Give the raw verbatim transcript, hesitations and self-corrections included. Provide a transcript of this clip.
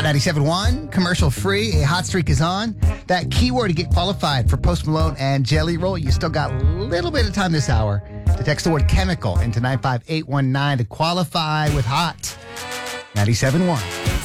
ninety-seven point one, commercial free. A hot streak is on. That keyword to get qualified for Post Malone and Jelly Roll. You still got a little bit of time this hour to text the word chemical into nine five eight one nine to qualify with hot. ninety-seven point one.